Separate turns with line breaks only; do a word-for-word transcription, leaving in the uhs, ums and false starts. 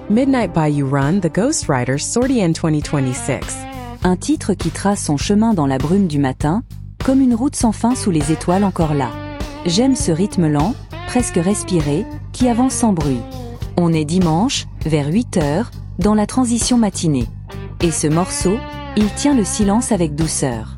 Midnight Bayou Run, The Ghost Riders sortie en twenty twenty-six.
Un titre qui trace son chemin dans la brume du matin, comme une route sans fin sous les étoiles encore là. J'aime ce rythme lent, presque respiré, qui avance sans bruit. On est dimanche, vers huit heures, dans la transition matinée. Et ce morceau, il tient le silence avec douceur.